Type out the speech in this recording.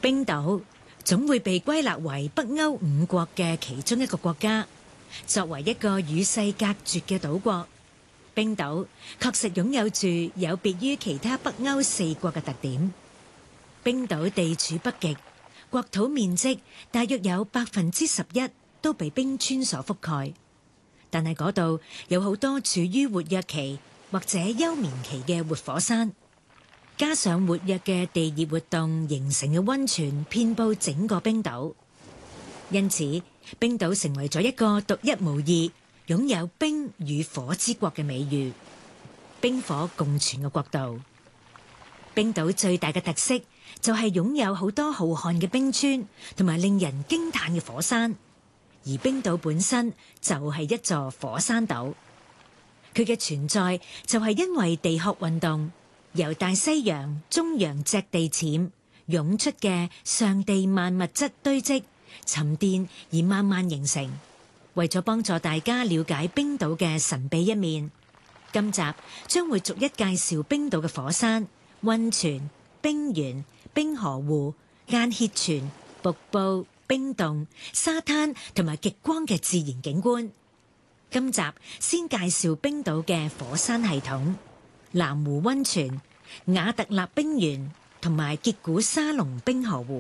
冰島總會被歸納為北歐5國嘅其中一個國家。作為一個與世隔絕嘅島國，冰島確實擁有住有別於其他北歐4國嘅特點。冰島地處北極，國土面積大約有11%都被冰川所覆蓋，但係嗰度有好多處於活躍期或者休眠期嘅活火山，加上活躍嘅地熱活動形成嘅溫泉遍佈整個冰島，因此冰島成為咗一個獨一無二、擁有冰與火之國嘅美譽，冰火共存嘅國度。冰島最大嘅特色就係擁有好多浩瀚嘅冰川同埋令人驚嘆嘅火山，而冰島本身就係一座火山島。佢嘅存在就係因為地殼運動由大西洋中洋脊地淺湧出嘅上地幔物質堆積沉澱而慢慢形成。為咗幫助大家了解冰島嘅神秘一面，今集將會逐一介紹冰島嘅火山、溫泉、冰原、冰河湖、間歇泉、瀑布、冰洞、沙灘同埋極光嘅自然景觀。今集先介紹冰島嘅火山系統、藍湖溫泉、瓦特納冰原同埋傑古沙龍冰河湖。